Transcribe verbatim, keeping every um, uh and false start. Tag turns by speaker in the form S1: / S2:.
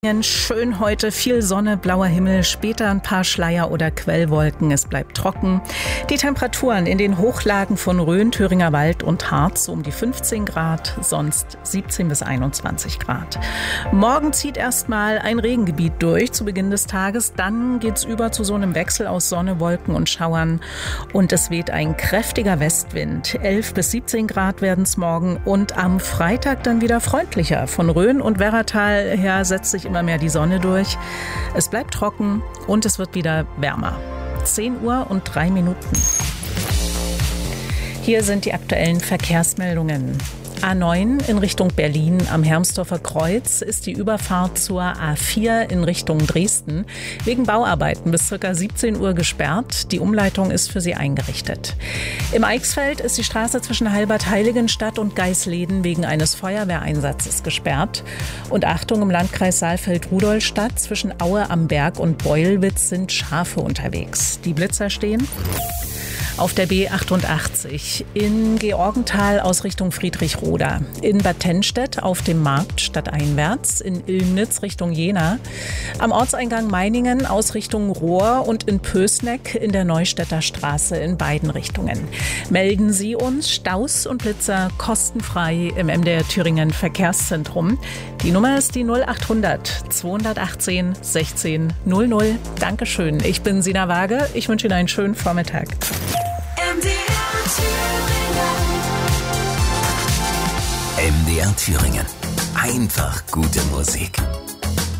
S1: Schön heute, viel Sonne, blauer Himmel, später ein paar Schleier- oder Quellwolken. Es bleibt trocken. Die Temperaturen in den Hochlagen von Rhön, Thüringer Wald und Harz um die fünfzehn Grad, sonst siebzehn bis einundzwanzig Grad. Morgen zieht erstmal ein Regengebiet durch zu Beginn des Tages. Dann geht's über zu so einem Wechsel aus Sonne, Wolken und Schauern. Und es weht ein kräftiger Westwind. elf bis siebzehn Grad werden es morgen. Und am Freitag dann wieder freundlicher. Von Rhön und Werratal her setzt sich immer mehr die Sonne durch. Es bleibt trocken und es wird wieder wärmer. zehn Uhr und drei Minuten. Hier sind die aktuellen Verkehrsmeldungen. A neun in Richtung Berlin am Hermsdorfer Kreuz ist die Überfahrt zur A vier in Richtung Dresden wegen Bauarbeiten bis ca. siebzehn Uhr gesperrt. Die Umleitung ist für sie eingerichtet. Im Eichsfeld ist die Straße zwischen Halbert-Heiligenstadt und Geisleden wegen eines Feuerwehreinsatzes gesperrt. Und Achtung, im Landkreis Saalfeld-Rudolstadt zwischen Aue am Berg und Beulwitz sind Schafe unterwegs. Die Blitzer stehen auf der B achtundachtzig in Georgenthal aus Richtung Friedrichroda, in Bad Tennstedt auf dem Markt stadteinwärts, in Illnitz Richtung Jena, am Ortseingang Meiningen aus Richtung Rohr und in Pößneck in der Neustädter Straße in beiden Richtungen. Melden Sie uns Staus und Blitzer kostenfrei im M D R Thüringen Verkehrszentrum. Die Nummer ist die null achthundert zweihundertachtzehn sechzehn null null. Dankeschön. Ich bin Sina Waage. Ich wünsche Ihnen einen schönen Vormittag.
S2: M D R Thüringen. Einfach gute Musik.